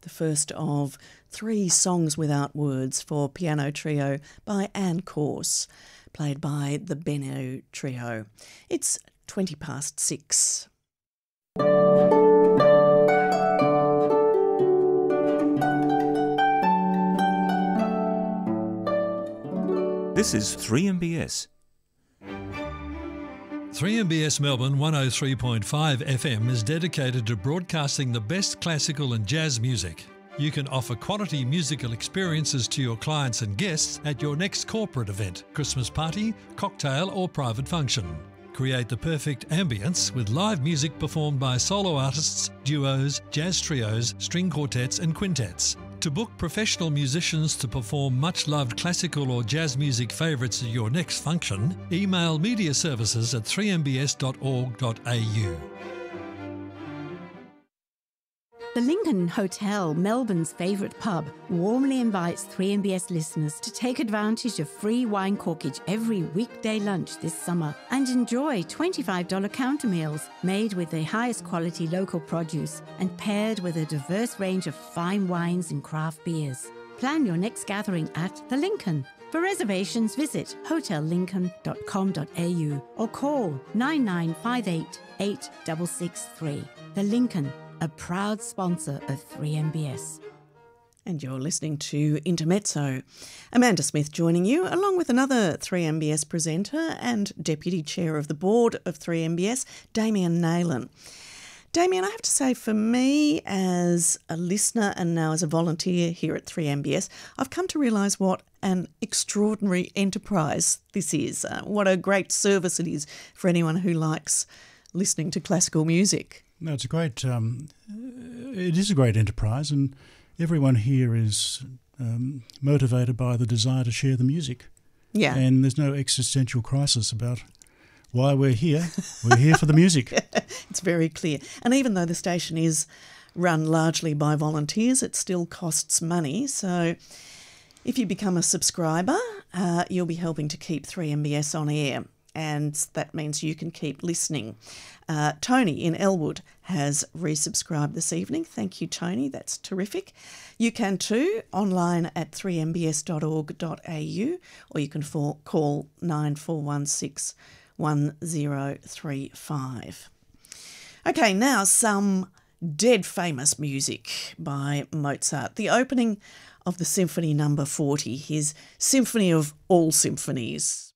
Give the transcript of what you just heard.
the first of 3 songs without words for piano trio by Anne Corse, played by the Benno Trio. It's 6:20. This is 3MBS. 3MBS Melbourne 103.5 FM is dedicated to broadcasting the best classical and jazz music. You can offer quality musical experiences to your clients and guests at your next corporate event, Christmas party, cocktail or private function. Create the perfect ambience with live music performed by solo artists, duos, jazz trios, string quartets and quintets. To book professional musicians to perform much-loved classical or jazz music favourites at your next function, email mediaservices@3mbs.org.au. The Lincoln Hotel, Melbourne's favourite pub, warmly invites 3MBS listeners to take advantage of free wine corkage every weekday lunch this summer and enjoy $25 counter meals made with the highest quality local produce and paired with a diverse range of fine wines and craft beers. Plan your next gathering at The Lincoln. For reservations, visit hotellincoln.com.au or call 9958 8663. The Lincoln, a proud sponsor of 3MBS. And you're listening to Intermezzo. Amanda Smith joining you, along with another 3MBS presenter and Deputy Chair of the Board of 3MBS, Damien Naylan. Damien, I have to say, for me as a listener and now as a volunteer here at 3MBS, I've come to realise what an extraordinary enterprise this is. What a great service it is for anyone who likes listening to classical music. No, it's a great. It is a great enterprise, and everyone here is motivated by the desire to share the music. Yeah, and there's no existential crisis about why we're here. We're here for the music. It's very clear. And even though the station is run largely by volunteers, it still costs money. So if you become a subscriber, you'll be helping to keep 3MBS on air. And that means you can keep listening. Tony in Elwood has resubscribed this evening. Thank you, Tony. That's terrific. You can too, online at 3mbs.org.au, or you can call 9416 1035. Okay, now some dead famous music by Mozart. The opening of the Symphony No. 40, his symphony of all symphonies.